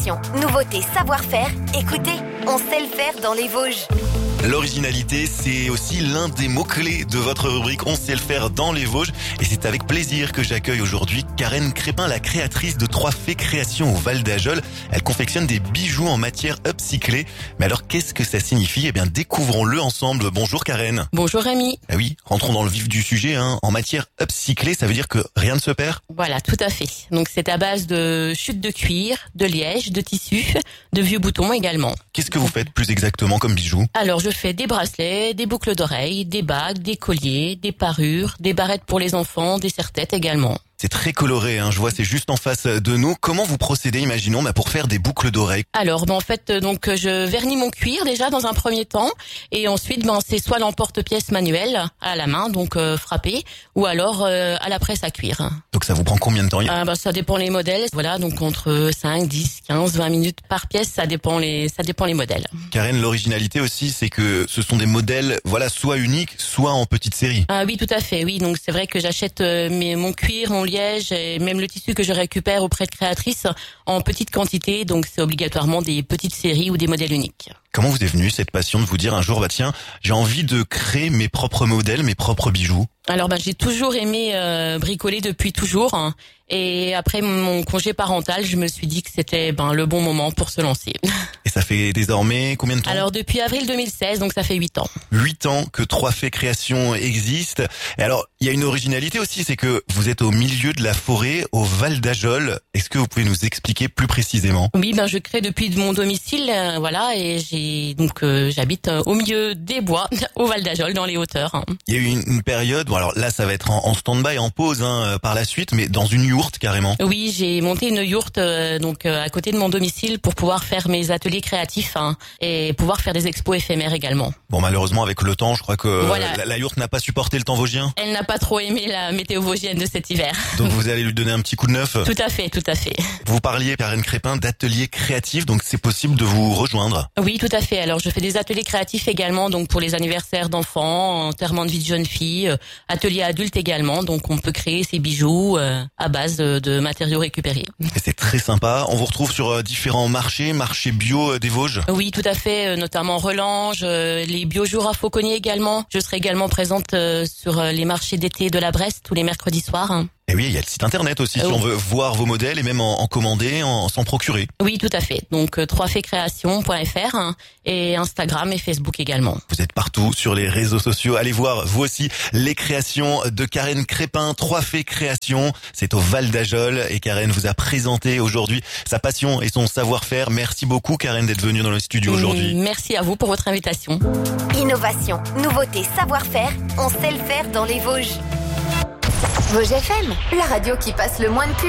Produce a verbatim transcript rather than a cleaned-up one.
Innovation, nouveauté, savoir-faire. Écoutez, on sait le faire dans les Vosges. L'originalité, c'est aussi l'un des mots-clés de votre rubrique On sait le faire dans les Vosges. Et c'est avec plaisir que j'accueille aujourd'hui Karen Crépin, la créatrice de Trois Fées Créations au Val d'Ajol. Elle confectionne des bijoux en matière upcyclée. Mais alors, qu'est-ce que ça signifie ? Eh bien, découvrons-le ensemble. Bonjour Karen. Bonjour Rémi. Ah oui, rentrons dans le vif du sujet. Hein. En matière upcyclée, ça veut dire que rien ne se perd ? Voilà, tout à fait. Donc c'est à base de chutes de cuir, de liège, de tissu, de vieux boutons également. Qu'est-ce que vous faites plus exactement comme bijoux ? Alors je fais des bracelets, des boucles d'oreilles, des bagues, des colliers, des parures, des barrettes pour les enfants, des serre-têtes également. C'est très coloré, hein. Je vois, c'est juste en face de nous. Comment vous procédez, imaginons, bah, pour faire des boucles d'oreilles ? Alors, ben, en fait, donc je vernis mon cuir déjà dans un premier temps, et ensuite, ben, c'est soit l'emporte-pièce manuelle à la main, donc euh, frappé, ou alors euh, à la presse à cuire. Donc ça vous prend combien de temps ? Ah, ben, ça dépend les modèles. Voilà, donc entre cinq, dix, quinze, vingt minutes par pièce, ça dépend les, ça dépend les modèles. Karen, l'originalité aussi, c'est que ce sont des modèles, voilà, soit uniques, soit en petite série. Ah oui, tout à fait. Oui, donc c'est vrai que j'achète euh, mes, mon cuir, mon liège et même le tissu que je récupère auprès de créatrices en petite quantité, donc c'est obligatoirement des petites séries ou des modèles uniques. Comment vous est venue cette passion de vous dire un jour, bah tiens, j'ai envie de créer mes propres modèles, mes propres bijoux ? Alors ben j'ai toujours aimé euh, bricoler depuis toujours, hein, et après mon congé parental, je me suis dit que c'était ben le bon moment pour se lancer. Et ça fait désormais combien de temps ? Alors depuis avril deux mille seize, donc ça fait huit ans. Huit ans que Trois Fées Créations existe. Et alors, il y a une originalité aussi, c'est que vous êtes au milieu de la forêt, au Val d'Ajol. Est-ce que vous pouvez nous expliquer plus précisément ? Oui, ben je crée depuis mon domicile, euh, voilà, et j'ai donc euh, j'habite euh, au milieu des bois, au Val d'Ajol, dans les hauteurs. Hein. Il y a eu une, une période, bon alors là ça va être en, en stand-by, en pause hein, par la suite, mais dans une yourte carrément. Oui, j'ai monté une yourte euh, donc euh, à côté de mon domicile pour pouvoir faire mes ateliers créatifs hein, et pouvoir faire des expos éphémères également. Bon, malheureusement avec le temps, je crois que voilà. la, la yourte n'a pas supporté le temps vosgien. Elle n'a pas trop aimé la météo vosgienne de cet hiver. Donc vous allez lui donner un petit coup de neuf. Tout à fait, tout à fait. Vous parliez, Karen Crépin, d'ateliers créatifs, donc c'est possible de vous rejoindre. Oui, tout à fait. Alors je fais des ateliers créatifs également, donc pour les anniversaires d'enfants, enterrement de vie de jeunes filles, euh, ateliers adultes également, donc on peut créer ces bijoux euh, à base de, de matériaux récupérés. Et c'est très sympa. On vous retrouve sur euh, différents marchés, marchés bio euh, des Vosges. Oui, tout à fait, euh, notamment Relange, euh, les biojours à Fauconnier également. Je serai également présente euh, sur euh, les marchés d'été de la Bresse tous les mercredis soirs. Hein. Et oui, il y a le site internet aussi, euh, si oui. on veut voir vos modèles et même en, en commander, en s'en procurer. Oui, tout à fait. Donc euh, trois fées créations point f r hein, et Instagram et Facebook également. Vous êtes partout sur les réseaux sociaux. Allez voir, vous aussi, les créations de Karen Crépin, Trois Fées Créations. C'est au Val d'Ajol et Karen vous a présenté aujourd'hui sa passion et son savoir-faire. Merci beaucoup Karen d'être venue dans le studio aujourd'hui. Merci à vous pour votre invitation. Innovation, nouveauté, savoir-faire. On sait le faire dans les Vosges. Vosges F M, la radio qui passe le moins de pub.